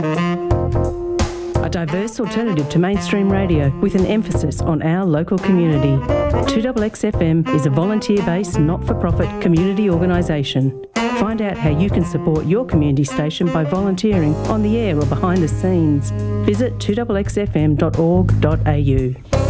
A diverse alternative to mainstream radio with an emphasis on our local community. 2XXFM is a volunteer-based, not-for-profit community organisation. Find out how you can support your community station by volunteering on the air or behind the scenes. Visit 2XXFM.org.au.